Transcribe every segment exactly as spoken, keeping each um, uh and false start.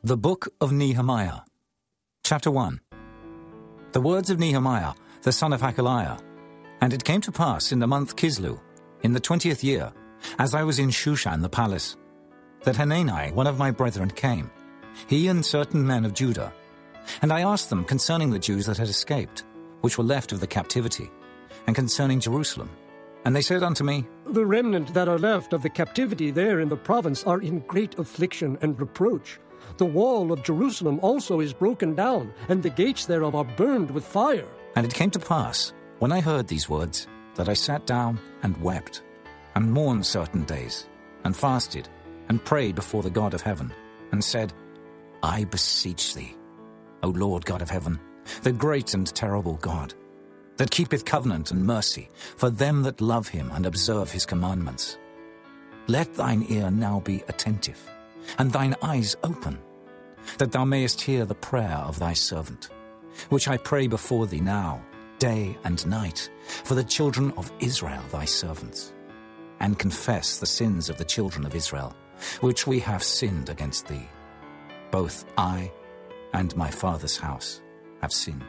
The Book of Nehemiah, Chapter one. The words of Nehemiah, the son of Hachaliah. And it came to pass in the month Kislew, in the twentieth year, as I was in Shushan the palace, that Hanani, one of my brethren, came, he and certain men of Judah. And I asked them concerning the Jews that had escaped, which were left of the captivity, and concerning Jerusalem. And they said unto me, The remnant that are left of the captivity there in the province are in great affliction and reproach. The wall of Jerusalem also is broken down, and the gates thereof are burned with fire. And it came to pass, when I heard these words, that I sat down and wept, and mourned certain days, and fasted, and prayed before the God of heaven, and said, I beseech thee, O Lord God of heaven, the great and terrible God, that keepeth covenant and mercy for them that love him and observe his commandments. Let thine ear now be attentive, and thine eyes open, that thou mayest hear the prayer of thy servant, which I pray before thee now, day and night, for the children of Israel thy servants, and confess the sins of the children of Israel, which we have sinned against thee. Both I and my father's house have sinned.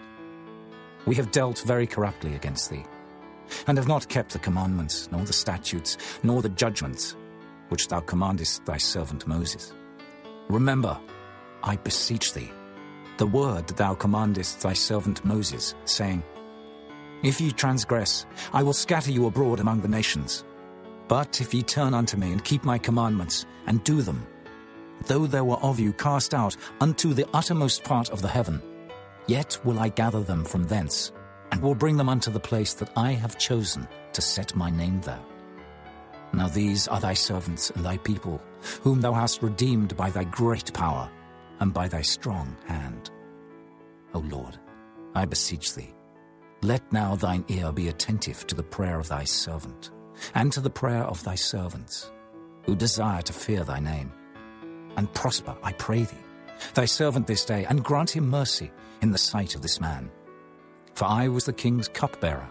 We have dealt very corruptly against thee, and have not kept the commandments, nor the statutes, nor the judgments, which thou commandest thy servant Moses. Remember, I beseech thee, the word that thou commandest thy servant Moses, saying, If ye transgress, I will scatter you abroad among the nations. But if ye turn unto me and keep my commandments, and do them, though there were of you cast out unto the uttermost part of the heaven, yet will I gather them from thence, and will bring them unto the place that I have chosen to set my name there. Now these are thy servants and thy people, whom thou hast redeemed by thy great power, and by thy strong hand. O Lord, I beseech thee, let now thine ear be attentive to the prayer of thy servant, and to the prayer of thy servants, who desire to fear thy name. And prosper, I pray thee, thy servant this day, and grant him mercy in the sight of this man. For I was the king's cupbearer.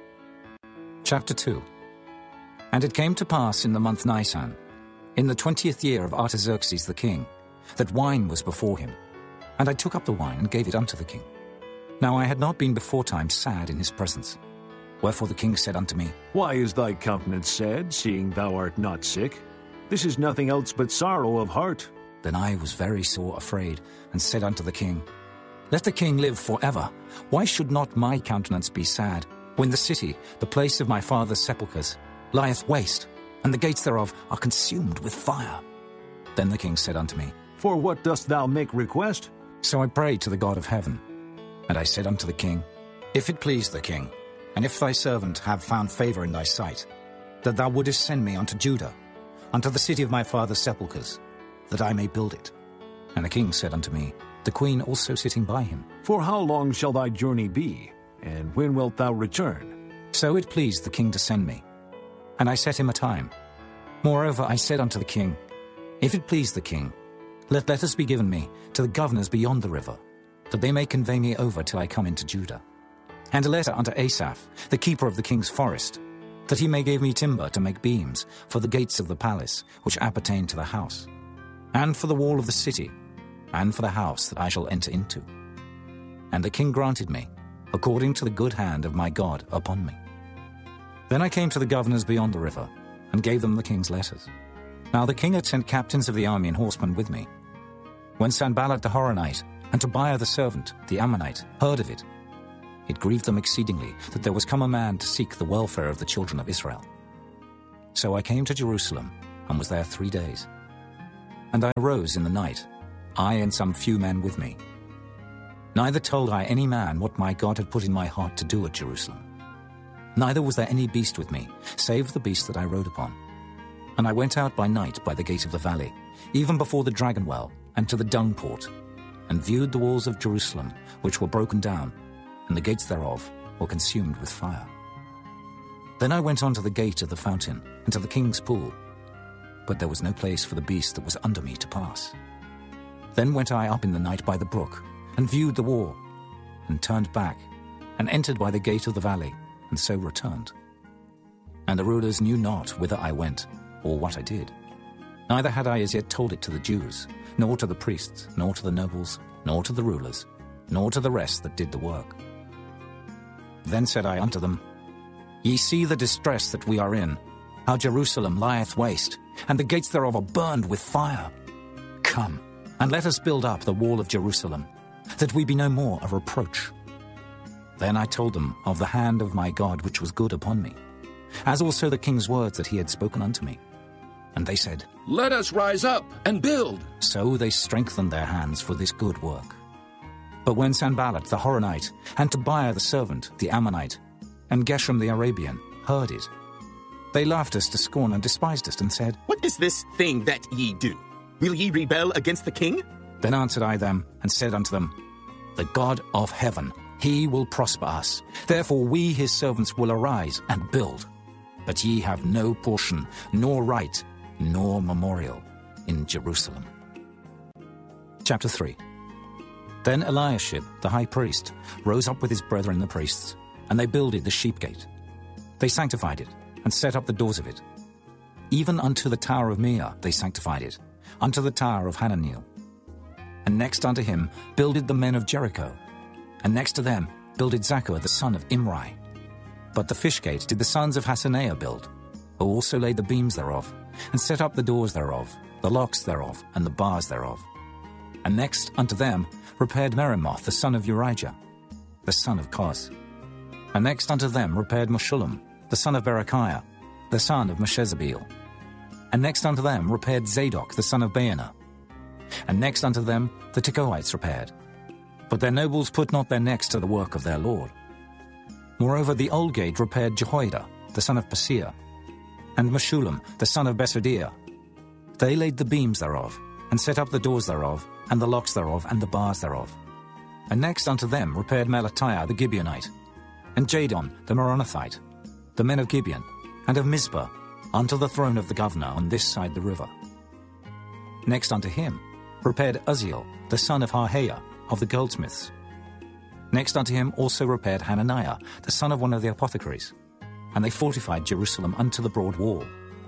Chapter two. And it came to pass in the month Nisan, in the twentieth year of Artaxerxes the king, that wine was before him. And I took up the wine and gave it unto the king. Now I had not been beforetime sad in his presence. Wherefore the king said unto me, Why is thy countenance sad, seeing thou art not sick? This is nothing else but sorrow of heart. Then I was very sore afraid, and said unto the king, Let the king live for ever. Why should not my countenance be sad, when the city, the place of my father's sepulchres, lieth waste, and the gates thereof are consumed with fire? Then the king said unto me, For what dost thou make request? So I prayed to the God of heaven. And I said unto the king, If it please the king, and if thy servant have found favor in thy sight, that thou wouldest send me unto Judah, unto the city of my father's sepulchres, that I may build it. And the king said unto me, the queen also sitting by him, For how long shall thy journey be, and when wilt thou return? So it pleased the king to send me. And I set him a time. Moreover I said unto the king, If it please the king, let letters be given me to the governors beyond the river, that they may convey me over till I come into Judah. And a letter unto Asaph, the keeper of the king's forest, that he may give me timber to make beams for the gates of the palace, which appertain to the house, and for the wall of the city, and for the house that I shall enter into. And the king granted me, according to the good hand of my God upon me. Then I came to the governors beyond the river, and gave them the king's letters. Now the king had sent captains of the army and horsemen with me. When Sanballat the Horonite, and Tobiah the servant, the Ammonite, heard of it, it grieved them exceedingly that there was come a man to seek the welfare of the children of Israel. So I came to Jerusalem, and was there three days. And I arose in the night, I and some few men with me. Neither told I any man what my God had put in my heart to do at Jerusalem. Neither was there any beast with me, save the beast that I rode upon. And I went out by night by the gate of the valley, even before the dragon well, and to the dung port, and viewed the walls of Jerusalem, which were broken down, and the gates thereof were consumed with fire. Then I went on to the gate of the fountain, and to the king's pool, but there was no place for the beast that was under me to pass. Then went I up in the night by the brook, and viewed the wall, and turned back, and entered by the gate of the valley, and so returned. And the rulers knew not whither I went, or what I did. Neither had I as yet told it to the Jews, nor to the priests, nor to the nobles, nor to the rulers, nor to the rest that did the work. Then said I unto them, Ye see the distress that we are in, how Jerusalem lieth waste, and the gates thereof are burned with fire. Come, and let us build up the wall of Jerusalem, that we be no more a reproach. Then I told them of the hand of my God which was good upon me, as also the king's words that he had spoken unto me. And they said, Let us rise up and build. So they strengthened their hands for this good work. But when Sanballat the Horonite, and Tobiah the servant, the Ammonite, and Geshem the Arabian heard it, they laughed us to scorn and despised us, and said, What is this thing that ye do? Will ye rebel against the king? Then answered I them, and said unto them, The God of heaven, he will prosper us. Therefore we his servants will arise and build. But ye have no portion, nor right, nor memorial in Jerusalem. Chapter three. Then Eliashib, the high priest, rose up with his brethren the priests, and they builded the sheep gate. They sanctified it, and set up the doors of it. Even unto the tower of Meah they sanctified it, unto the tower of Hananeel. And next unto him builded the men of Jericho, and next to them builded Zaccur the son of Imri. But the fish gate did the sons of Hassenaah build, who also laid the beams thereof, and set up the doors thereof, the locks thereof, and the bars thereof. And next unto them repaired Meremoth the son of Urijah, the son of Koz. And next unto them repaired Meshullam, the son of Berechiah, the son of Meshezabeel. And next unto them repaired Zadok the son of Baana. And next unto them the Tekoites repaired. But their nobles put not their necks to the work of their lord. Moreover the old gate repaired Jehoiada, the son of Paseah, and Meshullam, the son of Besodeiah. They laid the beams thereof, and set up the doors thereof, and the locks thereof, and the bars thereof. And next unto them repaired Melatiah the Gibeonite, and Jadon the Meronothite, the men of Gibeon, and of Mizpah, unto the throne of the governor on this side the river. Next unto him repaired Uzziel, the son of Harhaiah, of the goldsmiths. Next unto him also repaired Hananiah, the son of one of the apothecaries, and they fortified Jerusalem unto the broad wall.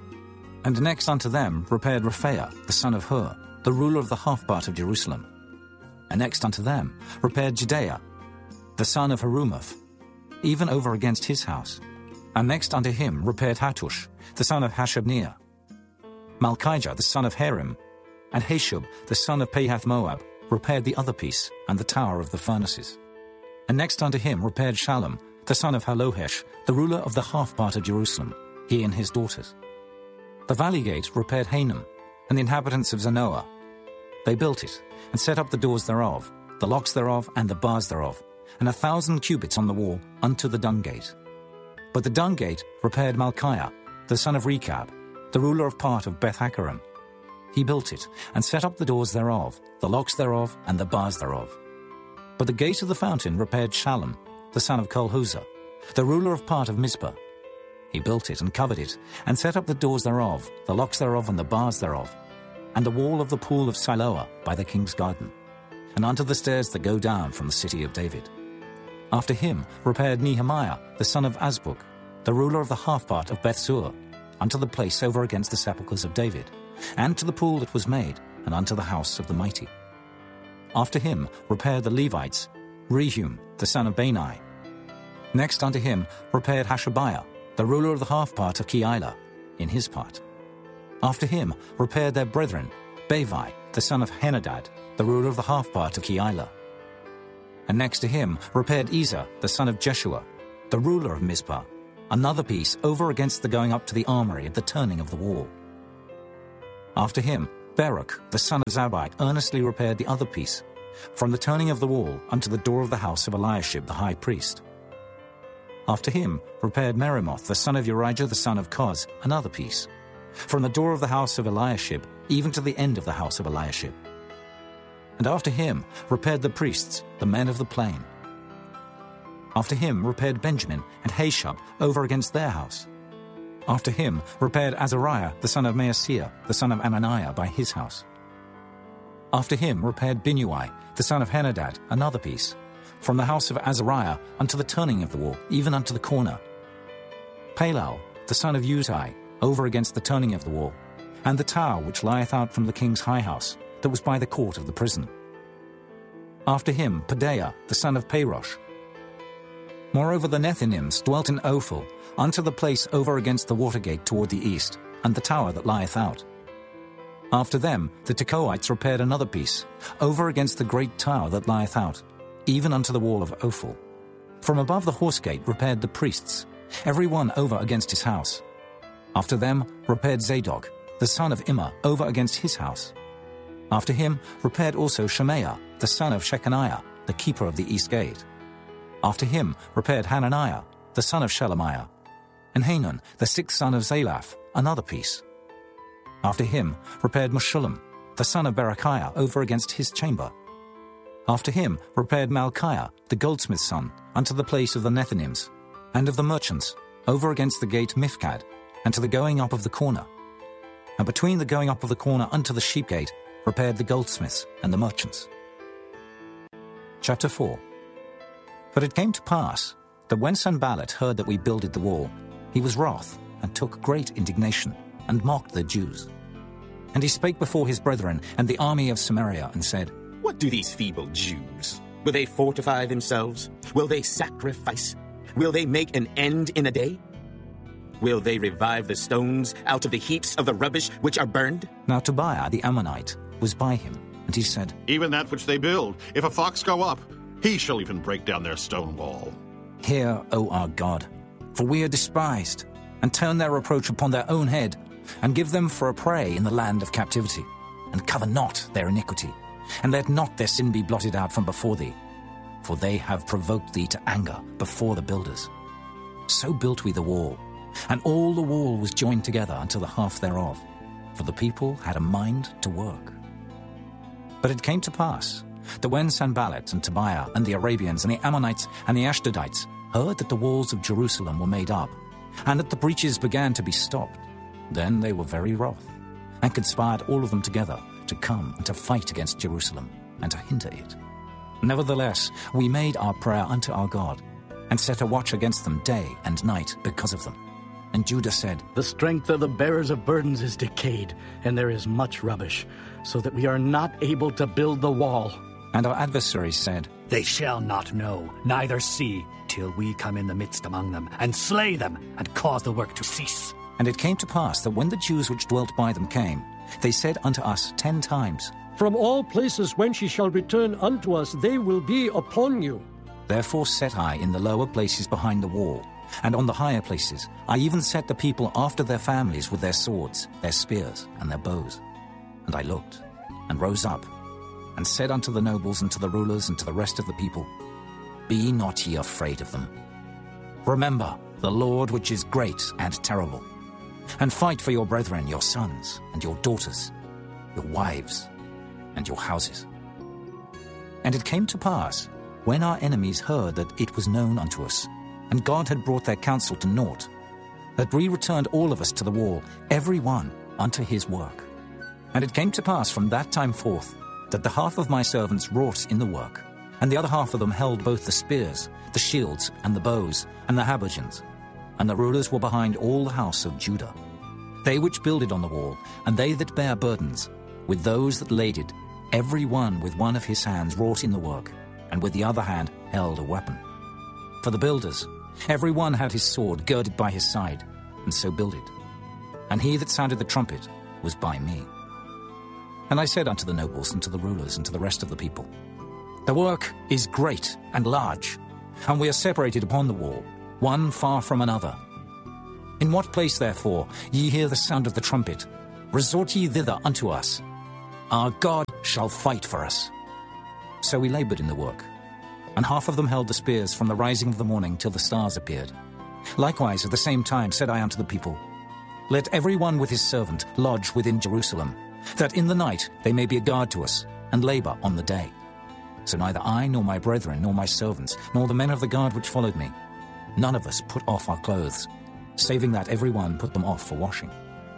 And next unto them repaired Rephaiah, the son of Hur, the ruler of the half part of Jerusalem. And next unto them repaired Jedaiah, the son of Harumaph, even over against his house. And next unto him repaired Hattush, the son of Hashabneiah, Malchijah, the son of Harim, and Hashub, the son of Pahath-Moab, repaired the other piece, and the tower of the furnaces. And next unto him repaired Shallum, the son of Halohesh, the ruler of the half part of Jerusalem, he and his daughters. The valley gate repaired Hanum, and the inhabitants of Zanoah. They built it, and set up the doors thereof, the locks thereof, and the bars thereof, and a thousand cubits on the wall unto the dung gate. But the dung gate repaired Malchiah, the son of Rechab, the ruler of part of Beth-Hakkerem. He built it, and set up the doors thereof, the locks thereof, and the bars thereof. But the gate of the fountain repaired Shallum, the son of Kolhuzah, the ruler of part of Mizpah. He built it, and covered it, and set up the doors thereof, the locks thereof, and the bars thereof, and the wall of the pool of Siloah by the king's garden, and unto the stairs that go down from the city of David. After him repaired Nehemiah, the son of Azbuk, the ruler of the half part of Bethsur, unto the place over against the sepulchres of David, and to the pool that was made, and unto the house of the mighty. After him repaired the Levites, Rehum, the son of Bani. Next unto him repaired Hashabiah, the ruler of the half part of Keilah, in his part. After him repaired their brethren, Bavi, the son of Henadad, the ruler of the half part of Keilah. And next to him repaired Ezer, the son of Jeshua, the ruler of Mizpah, another piece over against the going up to the armory at the turning of the wall. After him Baruch, the son of Zabbai, earnestly repaired the other piece, from the turning of the wall unto the door of the house of Eliashib the high priest. After him repaired Meremoth, the son of Urijah the son of Koz, another piece, from the door of the house of Eliashib even to the end of the house of Eliashib. And after him repaired the priests, the men of the plain. After him repaired Benjamin and Hashub over against their house. After him repaired Azariah, the son of Maaseiah, the son of Ananiah, by his house. After him repaired Binnui, the son of Henadad, another piece, from the house of Azariah unto the turning of the wall, even unto the corner. Palal, the son of Uzai, over against the turning of the wall, and the tower which lieth out from the king's high house, that was by the court of the prison. After him, Pedaiah, the son of Parosh. Moreover, the Nethinims dwelt in Ophel, unto the place over against the water gate toward the east, and the tower that lieth out. After them, the Tekoites repaired another piece, over against the great tower that lieth out, even unto the wall of Ophel. From above the horse gate repaired the priests, every one over against his house. After them repaired Zadok, the son of Immer, over against his house. After him repaired also Shemaiah, the son of Shechaniah, the keeper of the east gate. After him repaired Hananiah, the son of Shelemiah, and Hanan, the sixth son of Zalaph, another piece. After him repaired Meshullam, the son of Berechiah, over against his chamber. After him repaired Malchiah, the goldsmith's son, unto the place of the Nethinims, and of the merchants, over against the gate Mifkad, and to the going up of the corner. And between the going up of the corner unto the sheep gate repaired the goldsmiths and the merchants. Chapter four. But it came to pass that when Sanballat heard that we builded the wall, he was wroth, and took great indignation, and mocked the Jews. And he spake before his brethren and the army of Samaria, and said, What do these feeble Jews? Will they fortify themselves? Will they sacrifice? Will they make an end in a day? Will they revive the stones out of the heaps of the rubbish which are burned? Now Tobiah the Ammonite was by him, and he said, Even that which they build, if a fox go up, he shall even break down their stone wall. Hear, O our God, for we are despised, and turn their reproach upon their own head, and give them for a prey in the land of captivity, and cover not their iniquity, and let not their sin be blotted out from before thee, for they have provoked thee to anger before the builders. So built we the wall, and all the wall was joined together unto the half thereof, for the people had a mind to work. But it came to pass that when Sanballat and Tobiah and the Arabians and the Ammonites and the Ashdodites heard that the walls of Jerusalem were made up, and that the breaches began to be stopped, then they were very wroth, and conspired all of them together to come and to fight against Jerusalem, and to hinder it. Nevertheless, we made our prayer unto our God, and set a watch against them day and night because of them. And Judah said, The strength of the bearers of burdens is decayed, and there is much rubbish, so that we are not able to build the wall. And our adversaries said, They shall not know, neither see, till we come in the midst among them, and slay them, and cause the work to cease. And it came to pass that when the Jews which dwelt by them came, they said unto us ten times, From all places whence ye shall return unto us, they will be upon you. Therefore set I in the lower places behind the wall, and on the higher places I even set the people after their families with their swords, their spears, and their bows. And I looked, and rose up, and said unto the nobles, and to the rulers, and to the rest of the people, Be not ye afraid of them. Remember the Lord which is great and terrible, and fight for your brethren, your sons, and your daughters, your wives, and your houses. And it came to pass, when our enemies heard that it was known unto us, and God had brought their counsel to naught, that we returned all of us to the wall, every one unto his work. And it came to pass from that time forth, that the half of my servants wrought in the work, and the other half of them held both the spears, the shields, and the bows, and the habergeons. And the rulers were behind all the house of Judah. They which builded on the wall, and they that bare burdens, with those that laded, every one with one of his hands wrought in the work, and with the other hand held a weapon. For the builders, every one had his sword girded by his side, and so builded. And he that sounded the trumpet was by me. And I said unto the nobles, and to the rulers, and to the rest of the people, The work is great and large, and we are separated upon the wall, one far from another. In what place, therefore, ye hear the sound of the trumpet, resort ye thither unto us. Our God shall fight for us. So we labored in the work, and half of them held the spears from the rising of the morning till the stars appeared. Likewise at the same time said I unto the people, Let every one with his servant lodge within Jerusalem, that in the night they may be a guard to us, and labor on the day. So neither I, nor my brethren, nor my servants, nor the men of the guard which followed me, none of us put off our clothes, saving that every one put them off for washing.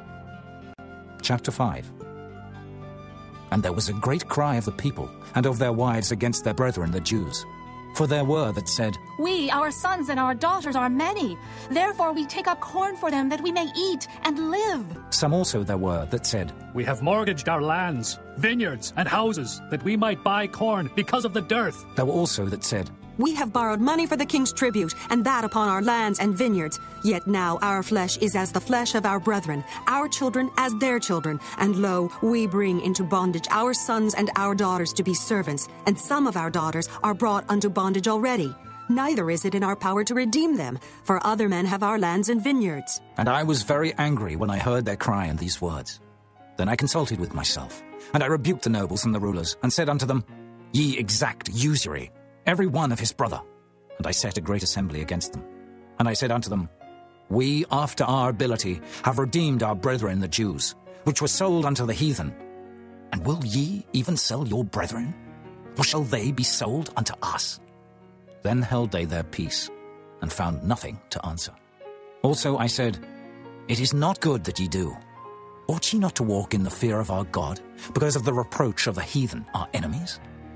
Chapter five. And there was a great cry of the people and of their wives against their brethren the Jews. For there were that said, We, our sons and our daughters, are many. Therefore we take up corn for them, that we may eat and live. Some also there were that said, We have mortgaged our lands, vineyards, and houses, that we might buy corn because of the dearth. There were also that said, We have borrowed money for the king's tribute, and that upon our lands and vineyards. Yet now our flesh is as the flesh of our brethren, our children as their children. And lo, we bring into bondage our sons and our daughters to be servants, and some of our daughters are brought unto bondage already. Neither is it in our power to redeem them, for other men have our lands and vineyards. And I was very angry when I heard their cry and these words. Then I consulted with myself, and I rebuked the nobles and the rulers, and said unto them, Ye exact usury, every one of his brother. And I set a great assembly against them. And I said unto them, We, after our ability, have redeemed our brethren the Jews, which were sold unto the heathen. And will ye even sell your brethren? Or shall they be sold unto us? Then held they their peace, and found nothing to answer. Also I said, It is not good that ye do. Ought ye not to walk in the fear of our God, because of the reproach of the heathen, our enemies?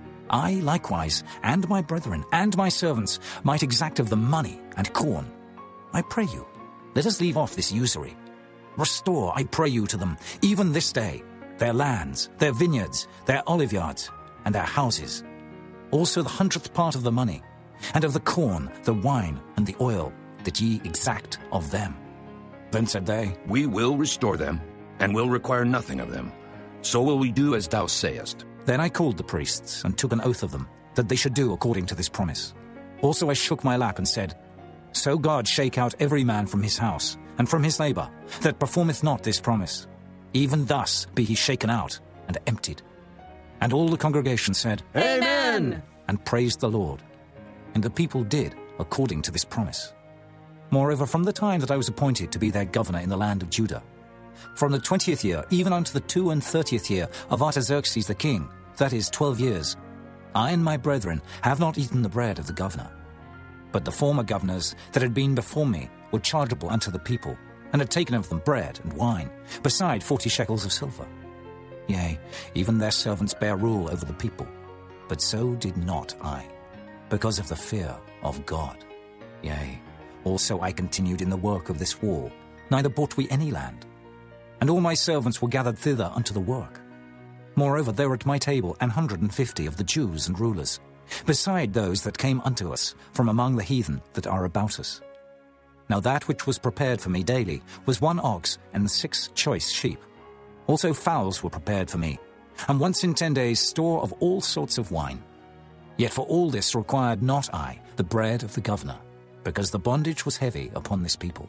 I likewise, and my brethren, and my servants, might exact of them money and corn. I pray you, let us leave off this usury. Restore, I pray you, to them, even this day, their lands, their vineyards, their oliveyards, and their houses. Also the hundredth part of the money, and of the corn, the wine, and the oil, that ye exact of them. Then said they, We will restore them, and will require nothing of them. So will we do as thou sayest. Then I called the priests, and took an oath of them, that they should do according to this promise. Also I shook my lap, and said, So God shake out every man from his house, and from his labour, that performeth not this promise. Even thus be he shaken out, and emptied. And all the congregation said, Amen! And praised the Lord. And the people did according to this promise. Moreover, from the time that I was appointed to be their governor in the land of Judah, from the twentieth year, even unto the two and thirtieth year of Artaxerxes the king, that is, twelve years, I and my brethren have not eaten the bread of the governor. But the former governors that had been before me were chargeable unto the people, and had taken of them bread and wine, beside forty shekels of silver. Yea, even their servants bare rule over the people. But so did not I, because of the fear of God. Yea, also I continued in the work of this wall, neither bought we any land. And all my servants were gathered thither unto the work. Moreover, there were at my table an hundred and fifty of the Jews and rulers, beside those that came unto us from among the heathen that are about us. Now that which was prepared for me daily was one ox and six choice sheep. Also fowls were prepared for me, and once in ten days store of all sorts of wine. Yet for all this required not I the bread of the governor, because the bondage was heavy upon this people.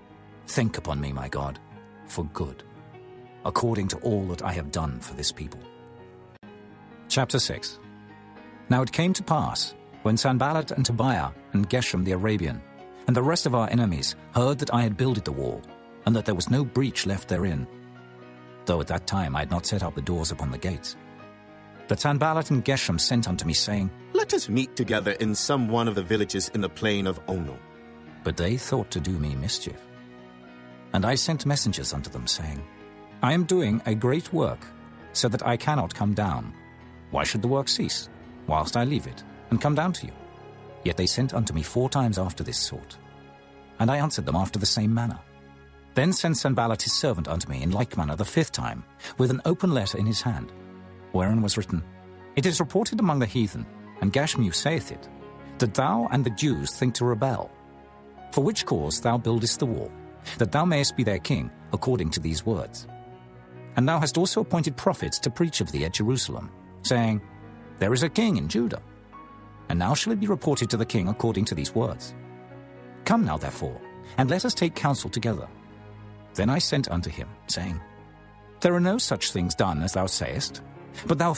Think upon me, my God, for good, according to all that I have done for this people. Chapter six. Now it came to pass, when Sanballat and Tobiah and Geshem the Arabian, and the rest of our enemies heard that I had builded the wall, and that there was no breach left therein, though at that time I had not set up the doors upon the gates, that Sanballat and Geshem sent unto me, saying, Let us meet together in some one of the villages in the plain of Ono. But they thought to do me mischief. And I sent messengers unto them, saying, I am doing a great work, so that I cannot come down. Why should the work cease, whilst I leave it, and come down to you? Yet they sent unto me four times after this sort. And I answered them after the same manner. Then sent Sanballat his servant unto me in like manner the fifth time, with an open letter in his hand, wherein was written, It is reported among the heathen, and Gashmu saith it, that thou and the Jews think to rebel. For which cause thou buildest the wall, that thou mayest be their king, according to these words. And thou hast also appointed prophets to preach of thee at Jerusalem, saying, There is a king in Judah. And now shall it be reported to the king according to these words. Come now, therefore, and let us take counsel together. Then I sent unto him, saying, There are no such things done as thou sayest, but thou